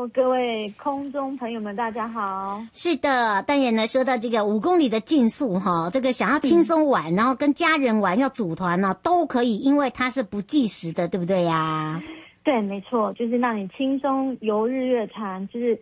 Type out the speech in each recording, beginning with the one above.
Hello， 各位空中朋友们，大家好。 是的，当然呢，说到这个5公里的竞速哈，这个想要轻松玩，然后跟家人玩，要组团呢，都可以，因为它是不计时的，对不对呀？ 对，没错，就是让你轻松游日月潭，就是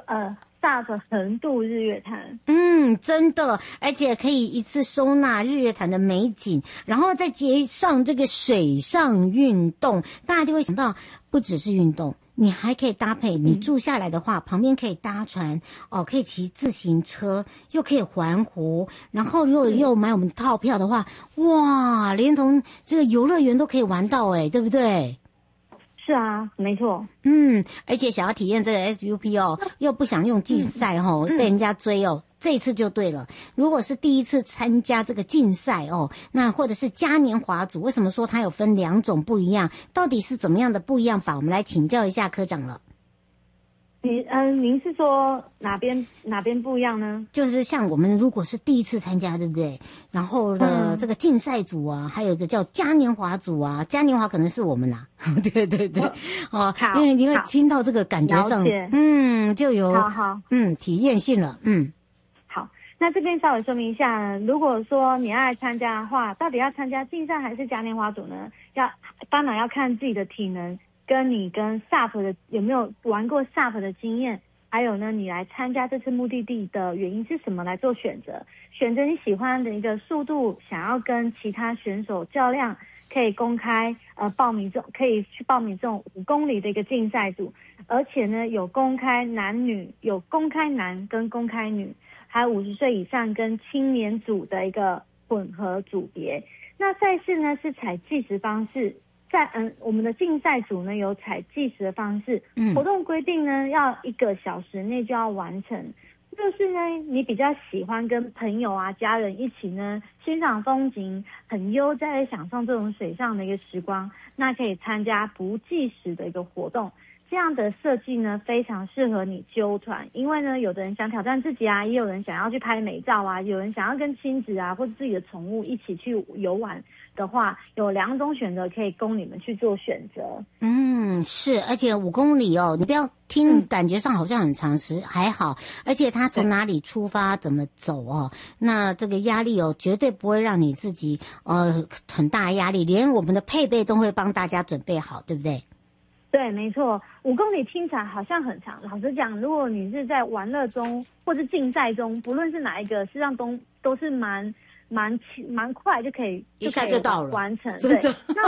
SUP 横渡日月潭。 真的，而且可以一次收纳日月潭的美景，然后再接上这个水上运动，大家就会想到，不只是运动。你还可以搭配，你住下来的话，旁边可以搭船哦，可以骑自行车，又可以环湖，然后又买我们的套票的话，哇，连同这个游乐园都可以玩到对不对？ 是啊，没错。 而且想要体验这个 SUP 又不想用竞赛被人家追这一次就对了。如果是第一次参加这个竞赛那或者是嘉年华组，为什么说它有分2种不一样？到底是怎么样的不一样法？我们来请教一下科长了。 您是说哪边不一样呢？就是像我们如果是第一次参加，对不对？然后这个竞赛组啊，还有一个叫嘉年华组啊，嘉年华可能是我们啦，对对对，因为你会听到这个感觉上，就有体验性了， 好，那这边稍微说明一下，如果说你爱参加的话，到底要参加竞赛还是嘉年华组呢？当然要看自己的体能。跟你跟 SUP 的有没有玩过 SUP 的经验，还有呢，你来参加这次目的地的原因是什么来做选择？选择你喜欢的一个速度，想要跟其他选手较量，可以公开可以去报名这种5公里的一个竞赛组，而且呢有公开男女，有公开男跟公开女，还有50岁以上跟青年组的一个混合组别。那赛事呢是采计时方式。我们的竞赛组呢有采计时的方式，活动规定呢要1个小时内就要完成。就是呢，你比较喜欢跟朋友啊、家人一起呢欣赏风景，很悠哉的享受这种水上的一个时光，那可以参加不计时的一个活动。这样的设计呢非常适合你揪团，因为呢有的人想挑战自己啊，也有人想要去拍美照啊，有人想要跟亲子啊或者自己的宠物一起去游玩的话，有2种选择可以供你们去做选择。 是，而且5公里你不要听感觉上好像很长时，还好，而且它从哪里出发怎么走那这个压力绝对不会让你自己很大压力，连我们的配备都会帮大家准备好，对不对？ 对，没错，5公里听起来好像很长。老实讲，如果你是在玩乐中或是竞赛中，不论是哪一个，实际上都是蛮快就可以一下就到了完成。 对， 那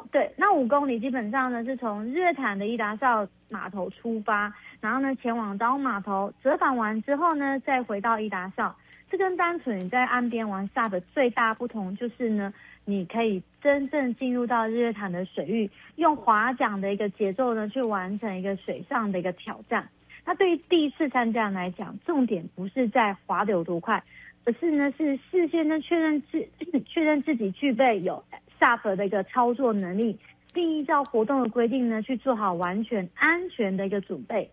5公里基本上呢是从日月潭的伊达邵码头出发，然后呢前往岛码头折返完之后呢，再回到伊达邵。这跟单纯你在岸边玩 SUP 最大不同就是呢，你可以真正进入到日月潭的水域，用划桨的一个节奏呢，去完成一个水上的一个挑战。那对于第一次参加人来讲，重点不是在划得有多快，而是呢是事先呢确认自己具备有 SUP 的一个操作能力，并依照活动的规定呢去做好完全安全的一个准备。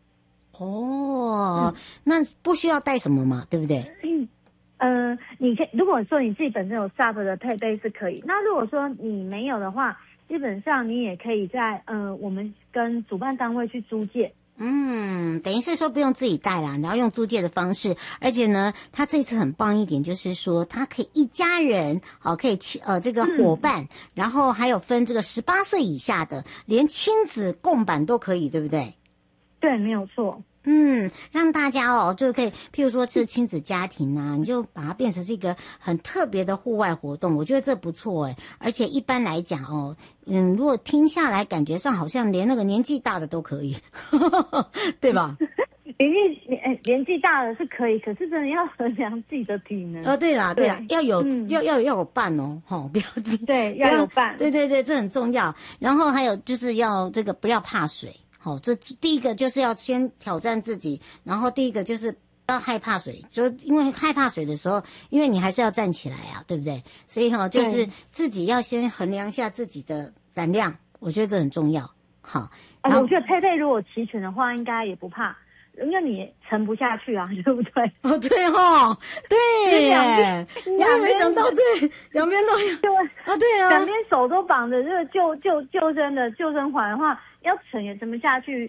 那不需要带什么嘛，对不对？ 你可以，如果说你自己本身有 SUP 的配备是可以，那如果说你没有的话，基本上你也可以在我们跟主办单位去租借。 等于是说不用自己带啦，然后用租借的方式，而且呢，他这次很棒一点就是说，他可以一家人，可以这个伙伴，然后还有分这个18岁以下的，连亲子共版都可以，对不对？ 对，没有错。 让大家就可以，譬如说是亲子家庭啊，你就把它变成是一个很特别的户外活动，我觉得这不错而且一般来讲如果听下来感觉上好像连那个年纪大的都可以，对吧？ 年纪大了是可以，可是真的要衡量自己的体能。 对啦，要有伴不要对，要有伴， 对，这很重要。然后还有就是要这个不要怕水。这第一个就是要先挑战自己，然后第一个就是不要害怕水，就因为害怕水的时候，因为你还是要站起来啊，对不对？所以就是自己要先衡量一下自己的胆量，我觉得这很重要。 我觉得配备如果齐全的话，应该也不怕，因为你沉不下去啊，对不对？ 对对，我也没想到，对，两边都有对啊， 两边手都绑着这个救生环的话。要沉也沉不下去，